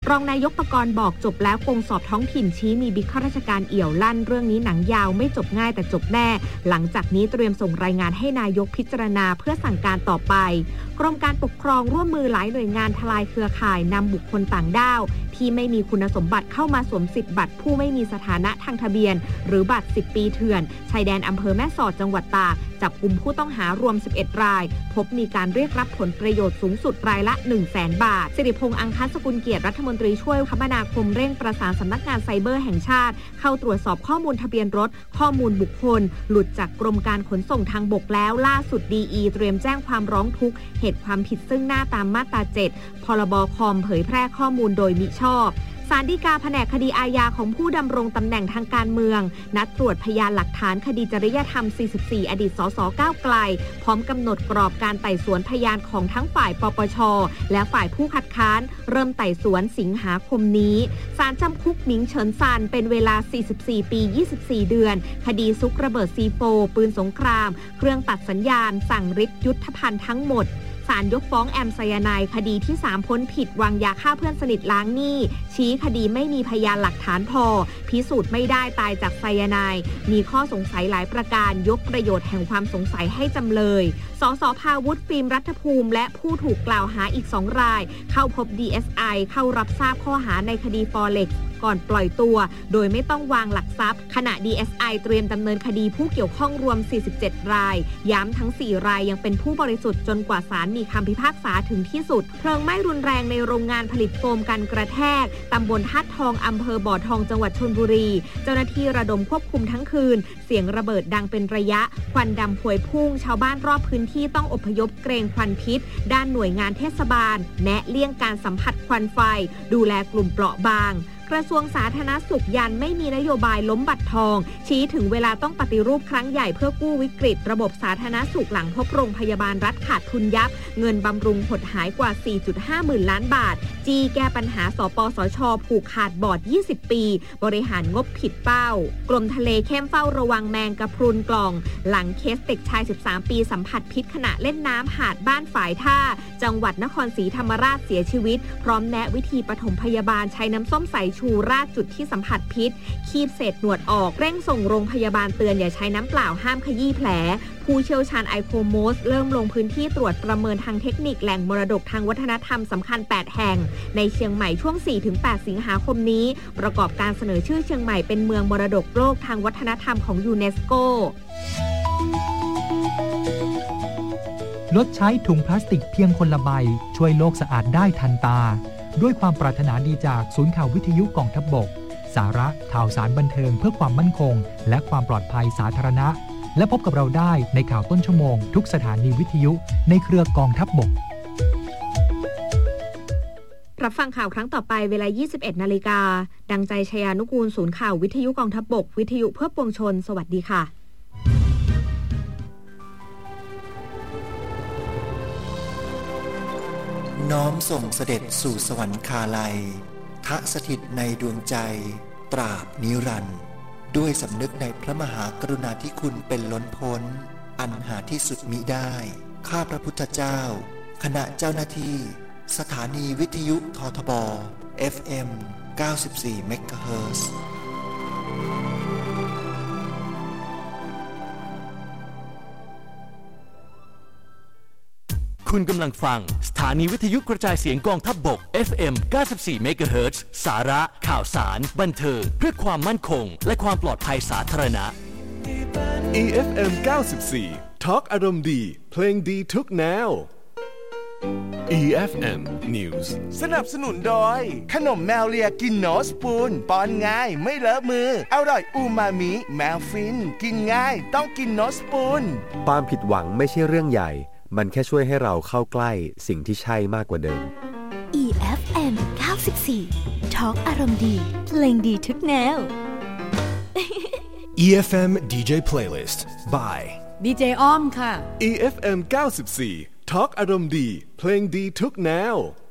รองนายกปกรณ์บอกจบแล้วกงสอบท้องถิ่นชี้มีบิ๊กข้าราชการเอี่ยวลั่นเรื่องนี้หนังยาวไม่จบง่ายแต่จบแน่หลังจากนี้เตรียมส่งรายงานให้นายกพิจารณาเพื่อสั่งการต่อไปกรมการปกครองร่วมมือหลายหน่วยงานทลายเครือข่ายนำบุคคลต่างด้าวที่ไม่มีคุณสมบัติเข้ามาสวมสิทธิ์บัตรผู้ไม่มีสถานะทางทะเบียนหรือบัตร10 ปีเถื่อนชายแดนอำเภอแม่สอดจังหวัดตากจับกุมผู้ต้องหารวม11รายพบมีการเรียกรับผลประโยชน์สูงสุดรายละ 100,000 บาทสิริพงษ์อังคสกุลเกียรติรัฐมนตรีช่วยคมนาคมเร่งประสานสำนักงานไซเบอร์แห่งชาติเข้าตรวจสอบข้อมูลทะเบียนรถข้อมูลบุคคลหลุดจากกรมการขนส่งทางบกแล้วล่าสุดดีเตรียมแจ้งความร้องทุกข์เหตุความผิดซึ่งหน้าตามมาตรา 7 พรบคอมเผยแพร่ข้อมูลโดยมิชอบศาลฎีกาแผนกคดีอาญาของผู้ดำรงตำแหน่งทางการเมืองนัดตรวจพยานหลักฐานคดีจริยธรรม 44 อดีตสสก้าวไกลพร้อมกำหนดกรอบการไต่สวนพยานของทั้งฝ่ายปปช.และฝ่ายผู้คัดค้านเริ่มไต่สวนสิงหาคมนี้ศาลจำคุกหมิงเฉินซานเป็นเวลา 44 ปี 24 เดือนคดีซุกระเบิด C4 ปืนสงครามเครื่องตัดสัญญาณสั่งริบยุทธภัณฑ์ทั้งหมดศาลยกฟ้องแอมไซยาไนด์คดีที่3พ้นผิดวางยาฆ่าเพื่อนสนิทล้างหนี้ชี้คดีไม่มีพยานหลักฐานพอพิสูจน์ไม่ได้ตายจากไซยาไนด์มีข้อสงสัยหลายประการยกประโยชน์แห่งความสงสัยให้จำเลยสส.ภาวุฒิ ฟิล์มรัฐภูมิและผู้ถูกกล่าวหาอีก2รายเข้าพบ DSI เข้ารับทราบข้อหาในคดี Forexก่อนปล่อยตัวโดยไม่ต้องวางหลักทรัพย์ขณะ DSI เตรียมดำเนินคดีผู้เกี่ยวข้องรวม47รายย้ำทั้ง4รายยังเป็นผู้บริสุทธิ์จนกว่าศาลมีคำพิพากษาถึงที่สุดเพลิงไหม้รุนแรงในโรงงานผลิตโฟมกันกระแทกตำบลธาตุทองอำเภอบ่อทองจังหวัดชลบุรีเจ้าหน้าที่ระดมควบคุมทั้งคืนเสียงระเบิดดังเป็นระยะควันดำพวยพุ่งชาวบ้านรอบพื้นที่ต้องอพยพเกรงควันพิษด้านหน่วยงานเทศบาลแนะเลี่ยงการสัมผัสควันไฟดูแลกลุ่มเปราะบางกระทรวงสาธารณสุขยันไม่มีนโยบายล้มบัตรทองชี้ถึงเวลาต้องปฏิรูปครั้งใหญ่เพื่อกู้วิกฤตระบบสาธารณสุขหลังพบโรงพยาบาลรัฐขาดทุนยับเงินบำรุงหดหายกว่า 4.5 หมื่นล้านบาทจี้แก้ปัญหาสปสช.ผูกขาดบอร์ด 20 ปีบริหารงบผิดเป้ากรมทะเลเข้มเฝ้าระวังแมงกะพรุนกล่องหลังเคสเด็กชาย13 ปีสัมผัสพิษขณะเล่นน้ำหาดบ้านฝายท่าจังหวัดนครศรีธรรมราชเสียชีวิตพร้อมแนะวิธีปฐมพยาบาลใช้น้ำส้มสายชูราดจุดที่สัมผัสพิษคีบเศษหนวดออกเร่งส่งโรงพยาบาลเตือนอย่าใช้น้ำเปล่าห้ามขยี้แผลผู้เชี่ยวชาญไอโคโมสเริ่มลงพื้นที่ตรวจประเมินทางเทคนิคแหล่งมรดกทางวัฒนธรรมสำคัญ8แห่งในเชียงใหม่ช่วง 4-8 สิงหาคมนี้ประกอบการเสนอชื่อเชียงใหม่เป็นเมืองมรดกโลกทางวัฒนธรรมของยูเนสโกลดใช้ถุงพลาสติกเพียงคนละใบช่วยโลกสะอาดได้ทันตาด้วยความปรารถนาดีจากศูนย์ข่าววิทยุกองทัพบกสาระข่าวสารบันเทิงเพื่อความมั่นคงและความปลอดภัยสาธารณะและพบกับเราได้ในข่าวต้นชั่วโมงทุกสถานีวิทยุในเครือกองทัพบกรับฟังข่าวครั้งต่อไปเวลา 21 นาฬิกาดังใจชยานุกูลศูนย์ข่าววิทยุกองทัพบกวิทยุเพื่อปวงชนสวัสดีค่ะน้อมส่งเสด็จสู่สวรรคาลัยทะสถิตในดวงใจตราบนิรันดร์ด้วยสำนึกในพระมหากรุณาธิคุณเป็นล้นพ้นอันหาที่สุดมิได้ข้าพระพุทธเจ้าคณะเจ้าหน้าที่สถานีวิทยุททบ FM 94 เมกะเฮิรตซ์คุณกำลังฟังสถานีวิทยุกระจายเสียงกองทัพบก FM 94 เมกะเฮิรตซ์สาระข่าวสารบันเทิงเพื่อความมั่นคงและความปลอดภัยสาธารณะ EFM 94 Talk อารมณ์ดีเพลงดีทุกแนว EFM News สนับสนุนโดยขนมแมวเลียกินโนสปูนป้อนง่ายไม่เลอะมืออร่อยอูมามิแมวฟินกินง่ายต้องกินโนสปูนความผิดหวังไม่ใช่เรื่องใหญ่มันแค่ช่วยให้เราเข้าใกล้สิ่งที่ใช่มากกว่าเดิม EFM 94 Talk อารมณ์ดีเพลงดีทุกแนว EFM DJ Playlist by DJ อ้อมค่ะ EFM 94 Talk อารมณ์ดีเพลงดีทุกแนว